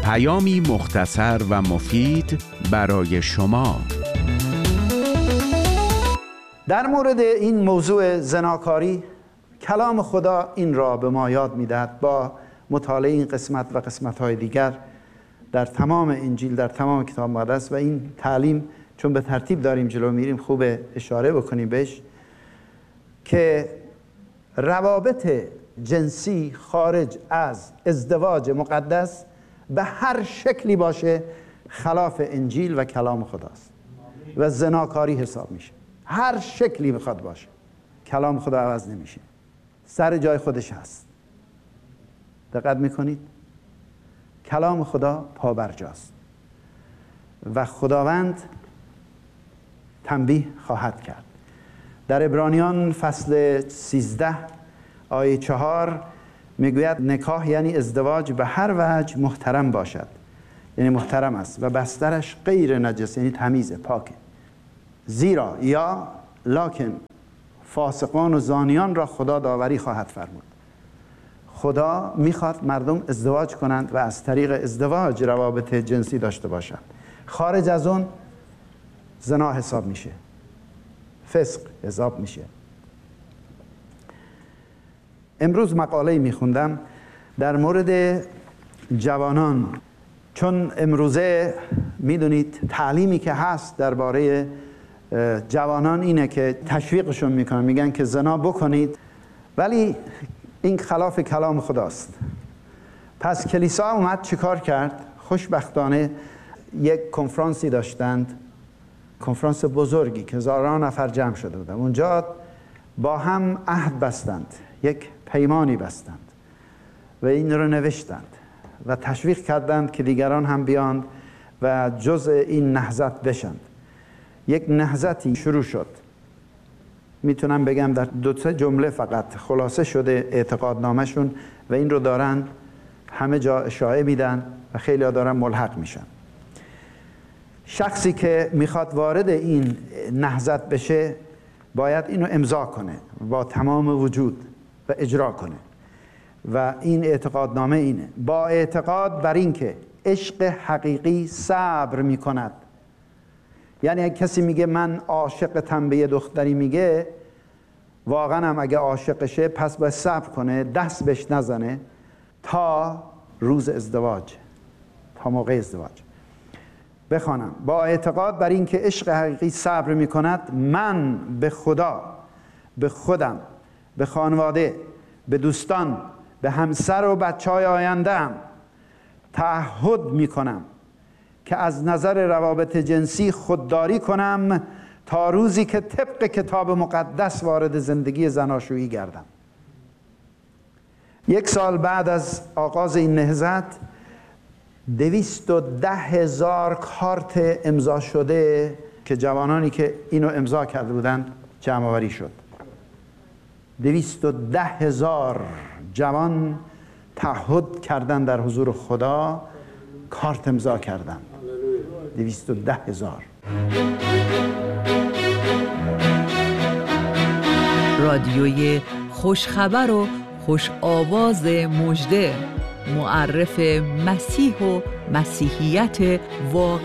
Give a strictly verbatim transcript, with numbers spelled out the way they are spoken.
پیامی مختصر و مفید برای شما. در مورد این موضوع زناکاری کلام خدا این را به ما یاد می‌دهد. با مطالعه این قسمت و قسمت‌های دیگر در تمام انجیل، در تمام کتاب مقدس و این تعلیم، چون به ترتیب داریم جلو میریم، خوب اشاره بکنیم بهش که روابط جنسی خارج از ازدواج مقدس به هر شکلی باشه خلاف انجیل و کلام خداست و زناکاری حساب میشه. هر شکلی بخواد باشه کلام خدا عوض نمیشه، سر جای خودش هست. دقت میکنید؟ کلام خدا پابرجاست و خداوند تنبیه خواهد کرد. در عبرانیان فصل سیزده آیه چهار میگوید نکاح یعنی ازدواج به هر وجه محترم باشد، یعنی محترم است و بسترش غیر نجس، یعنی تمیزه، پاکه. زیرا یا لکن فاسقان و زانیان را خدا داوری خواهد فرمود. خدا میخواد مردم ازدواج کنند و از طریق ازدواج روابط جنسی داشته باشند. خارج از اون زنا حساب میشه، فسق حساب میشه. امروز مقاله میخوندم در مورد جوانان، چون امروزه میدونید تعلیمی که هست درباره جوانان اینه که تشویقشون میکنن، میگن که زنا بکنید، ولی این خلاف کلام خداست. پس کلیسا اومد چیکار کرد؟ خوشبختانه یک کنفرانسی داشتند، کنفرانس بزرگی که هزاران نفر جمع شده بودن. اونجا با هم عهد بستند، یک پیمانی بستند و این رو نوشتند و تشویق کردند که دیگران هم بیاند و جزء این نهضت بشند. یک نهضتی شروع شد. میتونم بگم در دو سه جمله فقط خلاصه شده اعتقادنامه‌شون و این رو دارن همه جا اشاعه میدن و خیلی ها دارن ملحق میشن. شخصی که میخواد وارد این نهضت بشه باید اینو امضا کنه با تمام وجود و اجرا کنه و این اعتقادنامه اینه: با اعتقاد بر این که عشق حقیقی صبر میکند. یعنی اگه کسی میگه من عاشقتم به یه دختری، میگه واقعا هم اگه عاشقشه پس باید صبر کنه، دست بهش نزنه تا روز ازدواج، تا موقع ازدواج. بخوانم: با اعتقاد بر این که عشق حقیقی صبر میکند، من به خدا، به خودم، به خانواده، به دوستان، به همسر و بچهای آینده‌ام تعهد میکنم که از نظر روابط جنسی خودداری کنم تا روزی که طبق کتاب مقدس وارد زندگی زناشویی گردم. یک سال بعد از آغاز این نهضت دویست و ده هزار کارت امضا شده که جوانانی که اینو امضا کرده بودند جمع آوری شد. دویست و ده هزار جوان تعهد کردن در حضور خدا، کارت امضا کردن. دویست و ده هزار. رادیوی خوشخبر و خوش آواز مژده، معرف مسیح و مسیحیت واقعی.